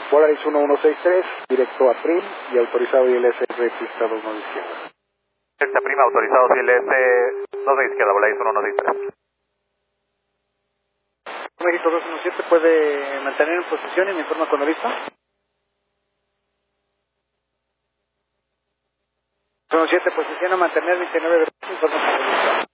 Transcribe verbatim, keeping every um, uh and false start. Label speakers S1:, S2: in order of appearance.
S1: Volaris uno uno seis tres, directo a Prim y autorizado I L S pista dos nueve izquierda.
S2: Esta prima autorizado I L S dos nueve izquierda, Volaris uno uno seis tres.
S1: México dos uno siete puede mantener en posición y me informa cuando listo. dos uno siete posiciona mantener veintinueve grados, informa cuando listo.